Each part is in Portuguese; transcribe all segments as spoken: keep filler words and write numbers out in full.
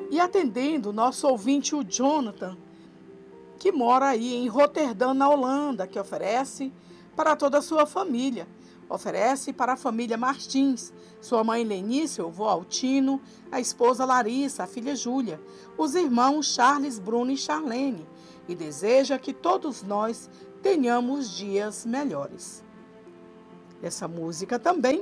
E atendendo o nosso ouvinte, o Jonathan, que mora aí em Roterdã, na Holanda, que oferece para toda a sua família. Oferece para a família Martins, sua mãe Lenice, o avô Altino, a esposa Larissa, a filha Júlia, os irmãos Charles, Bruno e Charlene, e deseja que todos nós tenhamos dias melhores. Essa música também,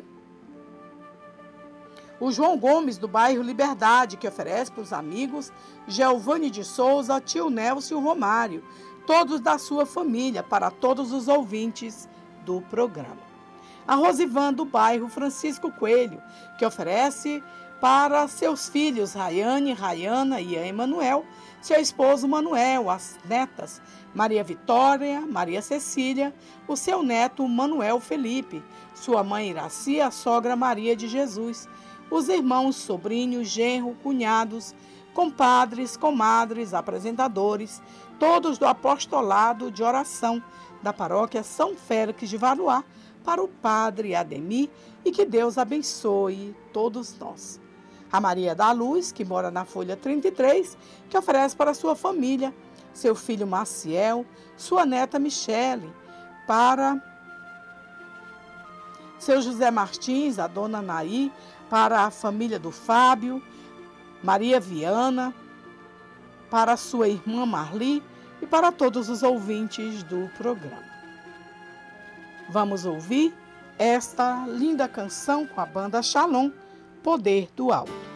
o João Gomes, do bairro Liberdade, que oferece para os amigos Geovane de Souza, tio Nelson e o Romário, todos da sua família, para todos os ouvintes do programa. A Rosivan, do bairro Francisco Coelho, que oferece para seus filhos Rayane, Rayana e Emanuel, seu esposo Manuel, as netas Maria Vitória, Maria Cecília, o seu neto Manuel Felipe, sua mãe Iraci, a sogra Maria de Jesus, os irmãos, sobrinhos, genro, cunhados, compadres, comadres, apresentadores, todos do apostolado de oração da paróquia São Félix de Valois, para o padre Ademir, e que Deus abençoe todos nós. A Maria da Luz, que mora na Folha trinta e três, que oferece para sua família, seu filho Maciel, sua neta Michele, para seu José Martins, a dona Naí, para a família do Fábio, Maria Viana, para a sua irmã Marli e para todos os ouvintes do programa. Vamos ouvir esta linda canção com a banda Shalom, Poder do Alto.